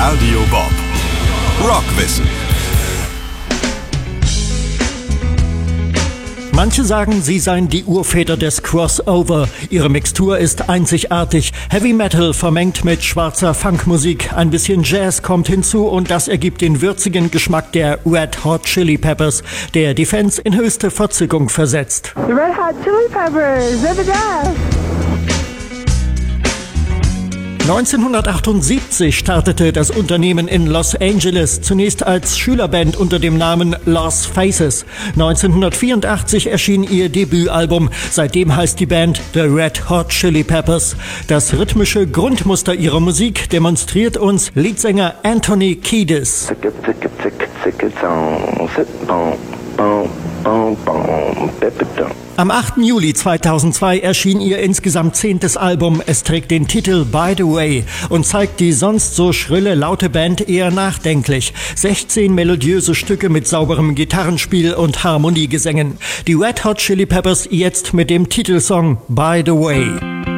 Radio Bob. Rockwissen. Manche sagen, sie seien die Urväter des Crossover. Ihre Mixtur ist einzigartig. Heavy Metal vermengt mit schwarzer Funkmusik. Ein bisschen Jazz kommt hinzu und das ergibt den würzigen Geschmack der Red Hot Chili Peppers, der die Fans in höchste Verzückung versetzt. The Red Hot Chili Peppers, they're the best. 1978 startete das Unternehmen in Los Angeles, zunächst als Schülerband unter dem Namen Lost Faces. 1984 erschien ihr Debütalbum. Seitdem heißt die Band The Red Hot Chili Peppers. Das rhythmische Grundmuster ihrer Musik demonstriert uns Leadsänger Anthony Kiedis. Am 8. Juli 2002 erschien ihr insgesamt 10. Album. Es trägt den Titel By the Way und zeigt die sonst so schrille, laute Band eher nachdenklich. 16 melodiöse Stücke mit sauberem Gitarrenspiel und Harmoniegesängen. Die Red Hot Chili Peppers jetzt mit dem Titelsong By the Way.